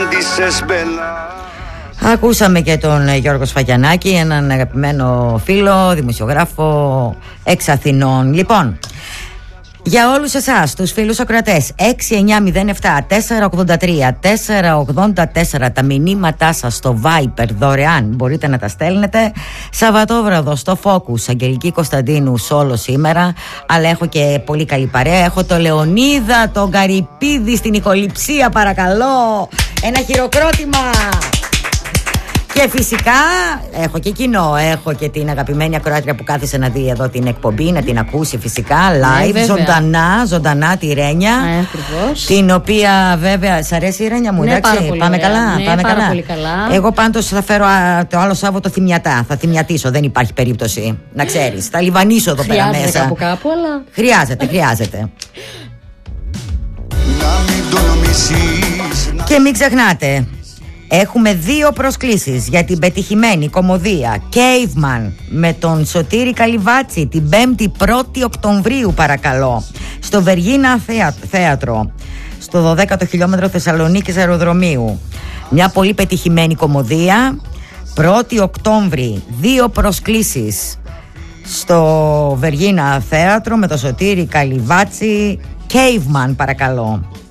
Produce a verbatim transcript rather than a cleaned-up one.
Ακούσαμε και τον Γιώργο Σφακιανάκη, έναν αγαπημένο φίλο, δημοσιογράφο εξ Αθηνών. Λοιπόν, για όλους εσάς, τους φίλους ακροατές, έξι εννιά μηδέν επτά τέσσερα ογδόντα τρία τέσσερα ογδόντα τέσσερα, τα μηνύματά σας στο Viber δωρεάν μπορείτε να τα στέλνετε. Σαββατόβραδο στο Focus, Αγγελική Κωνσταντίνου solo σήμερα, αλλά έχω και πολύ καλή παρέα. Έχω το Λεωνίδα, τον Καρυπίδη στην ηχοληψία, παρακαλώ. Ένα χειροκρότημα. Και φυσικά έχω και κοινό, έχω και την αγαπημένη ακροάτρια που κάθισε να δει εδώ την εκπομπή, να την ακούσει φυσικά live, ναι, ζωντανά, ζωντανά τη Ρένια, ε, την οποία βέβαια, σ' αρέσει η Ρένια μου, ναι, εντάξει, πάρα πολύ πάμε ωραία. καλά, Ναι, πάμε πάρα καλά. πολύ καλά. Εγώ πάντως θα φέρω α, το άλλο Σάββατο θυμιατά, θα θυμιατήσω, δεν υπάρχει περίπτωση, να ξέρεις, θα λιβανίσω εδώ πέρα μέσα. Χρειάζεται κάπου κάπου, αλλά... Χρειάζεται, χρειάζεται. Και μην ξεχνάτε, έχουμε δύο προσκλήσεις για την πετυχημένη κομμωδία Caveman με τον Σωτήρη Καλυβάτση την πέμπτη πρώτη Οκτωβρίου, παρακαλώ, στο Βεργίνα Θέατρο, στο δωδέκατο χιλιόμετρο Θεσσαλονίκης αεροδρομίου. Μια πολύ πετυχημένη κομμωδία, πρώτη Οκτώβρη, δύο προσκλήσεις στο Βεργίνα Θέατρο με τον Σωτήρη Καλυβάτση. Caveman, παρακαλώ.